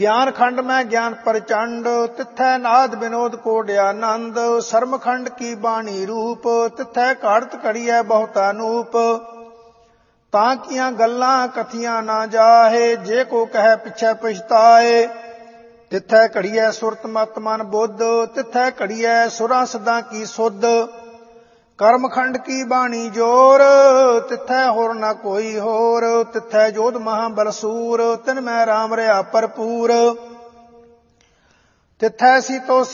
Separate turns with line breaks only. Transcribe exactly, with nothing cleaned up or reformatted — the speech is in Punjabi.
ਗਿਆਨ ਖੰਡ ਮੈਂ ਗਿਆਨ ਪ੍ਰਚੰਡ, ਤਿੱਥੈ ਨਾਦ ਵਿਨੋਦ ਕੋਟਿ ਆਨੰਦ। ਸਰਮ ਖੰਡ ਕੀ ਬਾਣੀ ਰੂਪ, ਤਿੱਥੈ ਘੜਤ ਘੜੀਐ ਬਹੁਤ ਅਨੂਪ। ਤਾਂ ਕੀਆਂ ਗੱਲਾਂ ਕਥੀਆਂ ਨਾ ਜਾਹੇ, ਜੇ ਕੋ ਕਹਿ ਪਿਛੈ ਪਛਤਾਏ। ਤਿੱਥੈ ਘੜੀਐ ਸੁਰਤ ਮਤ ਮਨ ਬੁੱਧ, ਤਿੱਥੈ ਘੜੀਐ ਸੁਰਾਂ ਸਦਾਂ ਕੀ ਸੁਧ। ਕਰਮ ਖੰਡ ਕੀ ਬਾਣੀ ਜੋਰ, ਤਿੱਥੈ ਹੋਰ ਨਾ ਕੋਈ ਹੋਰ। ਤਿੱਥੈ ਜੋਧ ਮਹਾਬਲ ਸੂਰ, ਤਿਨ ਮੈਂ ਰਾਮ ਰਿਹਾ ਭਰਪੂਰ। ਤਿੱਥੈ ਸੀਤੋ